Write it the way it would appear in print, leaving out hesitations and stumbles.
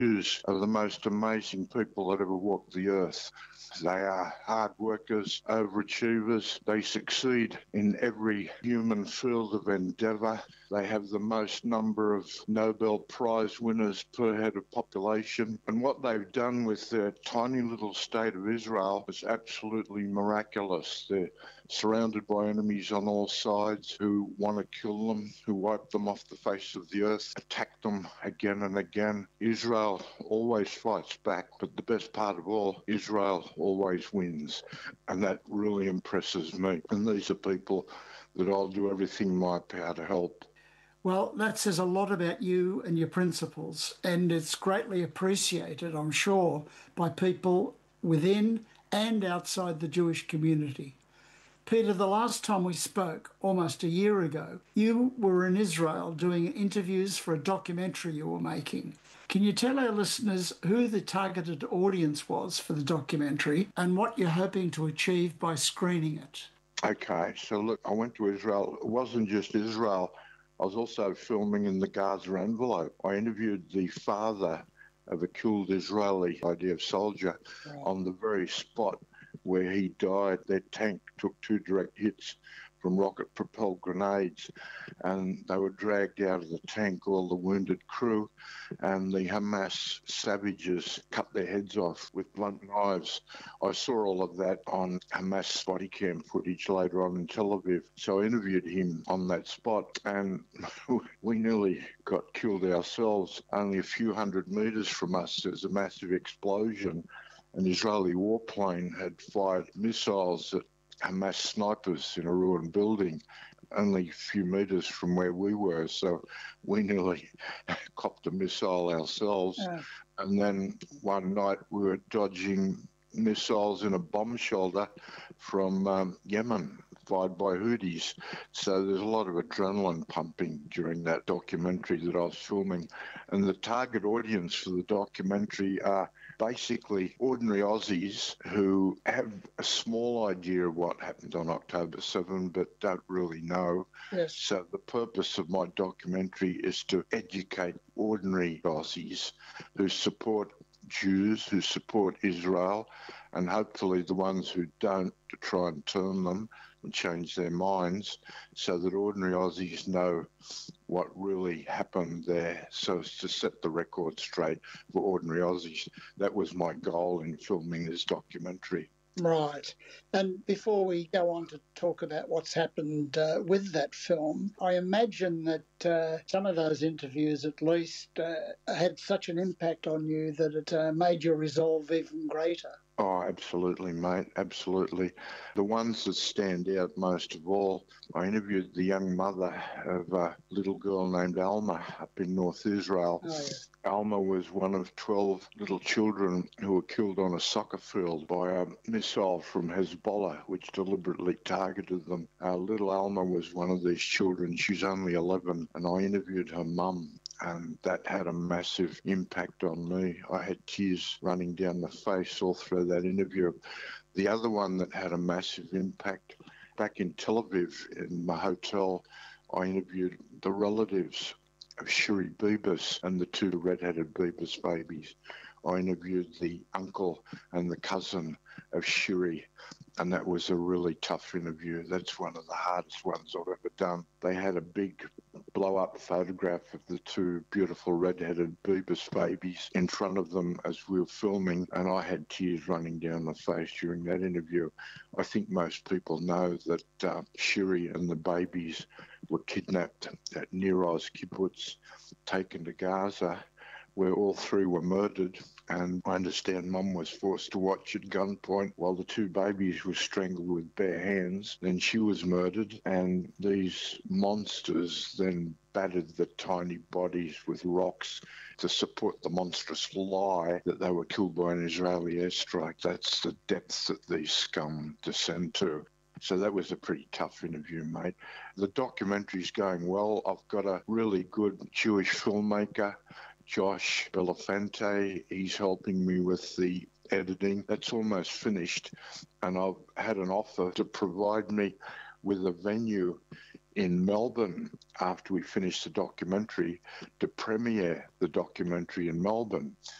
Jews are the most amazing people that ever walked the earth. They are hard workers, overachievers. They succeed in every human field of endeavour. They have the most number of Nobel Prize winners per head of population. And what they've done with their tiny little state of Israel is absolutely miraculous. They're surrounded by enemies on all sides who want to kill them, who wipe them off the face of the earth, attack them again and again. Israel always fights back, but the best part of all, Israel always wins. And that really impresses me. And these are people that I'll do everything in my power to help. Well, that says a lot about you and your principles, and it's greatly appreciated, I'm sure, by people within and outside the Jewish community. Peter, the last time we spoke, almost a year ago, you were in Israel doing interviews for a documentary you were making. Can you tell our listeners who the targeted audience was for the documentary and what you're hoping to achieve by screening it? Okay, so look, I went to Israel. It wasn't just Israel. I was also filming in the Gaza envelope. I interviewed the father of a killed Israeli IDF soldier on the very spot where he died. Their tank took 2 direct hits from rocket-propelled grenades, and they were dragged out of the tank, all the wounded crew, and the Hamas savages cut their heads off with blunt knives. I saw all of that on Hamas body cam footage later on in Tel Aviv. So I interviewed him on that spot, and we nearly got killed ourselves. Only a few hundred metres from us, there was a massive explosion. An Israeli warplane had fired missiles at Hamas snipers in a ruined building only a few metres from where we were. So we nearly copped a missile ourselves. And then one night we were dodging missiles in a bomb shelter from Yemen, fired by Houthis. So there's a lot of adrenaline pumping during that documentary that I was filming. And the target audience for the documentary are basically ordinary Aussies who have a small idea of what happened on October 7, but don't really know. Yes. So the purpose of my documentary is to educate ordinary Aussies who support Jews, who support Israel, and hopefully the ones who don't, to try and turn them and change their minds so that ordinary Aussies know what really happened there, so as to set the record straight for ordinary Aussies. That was my goal in filming this documentary. Right. And before we go on to talk about what's happened with that film, I imagine that some of those interviews at least had such an impact on you that it made your resolve even greater. Oh, absolutely, mate, absolutely. The ones that stand out most of all, I interviewed the young mother of a little girl named Alma up in North Israel. Oh, yes. Alma was one of 12 little children who were killed on a soccer field by a missile from Hezbollah, which deliberately targeted them. Little Alma was one of these children. She's only 11, and I interviewed her mum. And that had a massive impact on me. I had tears running down the face all through that interview. The other one that had a massive impact, back in Tel Aviv, in my hotel, I interviewed the relatives of Shiri Bibas and the 2 red-headed Bibas babies. I interviewed the uncle and the cousin of Shiri, and that was a really tough interview. That's one of the hardest ones I've ever done. They had a big blow-up photograph of the 2 beautiful red-headed Bibas babies in front of them as we were filming, and I had tears running down my face during that interview. I think most people know that Shiri and the babies were kidnapped at Nir Oz kibbutz, taken to Gaza, where all 3 were murdered, and I understand Mum was forced to watch at gunpoint while the 2 babies were strangled with bare hands. Then she was murdered, and these monsters then battered the tiny bodies with rocks to support the monstrous lie that they were killed by an Israeli airstrike. That's the depths that these scum descend to. So that was a pretty tough interview, mate. The documentary's going well. I've got a really good Jewish filmmaker, Josh Belafante. He's helping me with the editing. That's almost finished, and I've had an offer to provide me with a venue in Melbourne after we finished the documentary to premiere the documentary in Melbourne.